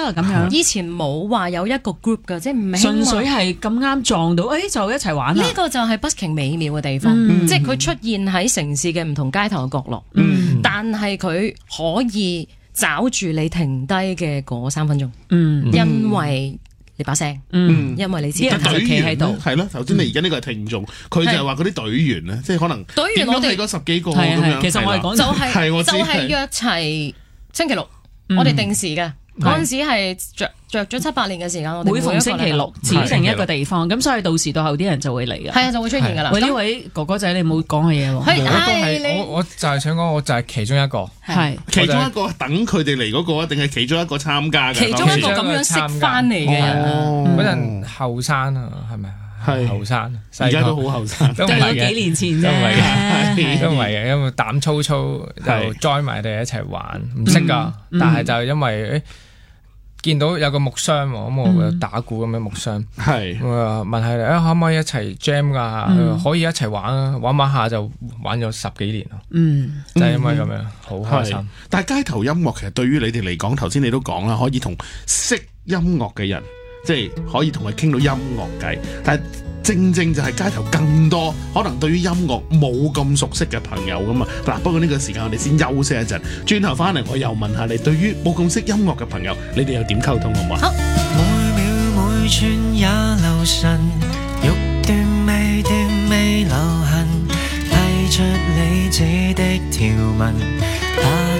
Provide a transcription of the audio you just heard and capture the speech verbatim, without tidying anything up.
啦咁樣。 以前冇話有一個 group 㗎，即係唔係純粹係咁啱撞到，誒、哎、就一齊玩啦。 呢個就係 busking 美妙嘅地方， 嗯、 即係佢出現喺城市嘅唔同街頭嘅角落， 嗯、 但係佢可以找住你停低嘅嗰三分鐘， 嗯、 因為你把聲， 嗯， 因為你自己隊企喺度， 係咯。頭先你而家呢個係聽眾，佢就係話嗰啲隊員咧，即係可能隊員我哋嗰十幾個咁樣。 其實我哋講就係、 係就係約齊星期六，嗯、我哋定時嘅。嗰陣時係着着咗七八年嘅時間，我哋每逢星期六指定一個地方，咁所以到時到後啲人就會嚟嘅。 係啊，就會出現㗎啦。 喂，呢位哥哥仔，你冇講嘅嘢喎。 係， 我都係我我就係想講，我就係其中一個。 係其中一個等佢哋嚟嗰個，定係其中一個參加嘅？ 其中一個咁樣識翻嚟嘅人。 嗰陣後生啊，係咪啊？ 係後生， 而家都好後生， 都唔係嘅， 幾年前啫， 都唔係嘅，都唔係嘅，因為膽粗粗就 join 埋佢哋一齊玩，唔識㗎，但係就因為誒。見到有個木箱喎，咁我打鼓咁樣木箱， 係咁啊問下你啊，可唔可以一齊 jam 㗎？可以一齊玩啊，玩玩下就玩咗十幾年咯。 嗯， 就係因為咁樣，好開心。 但係街頭音樂其實對於你哋嚟講，頭先你都講啦，可以同識音樂嘅人，即係可以同佢傾到音樂偈，但係正正就係街頭更多可能對於音樂冇咁熟悉嘅朋友噶嘛。嗱，不過呢個時間我哋先休息一陣，轉頭翻嚟我又問下你，對於冇咁識音樂嘅朋友，你哋又點溝通好唔好？ 好。 每秒每寸也留神，欲斷未斷未留痕，批出理智的條文，怕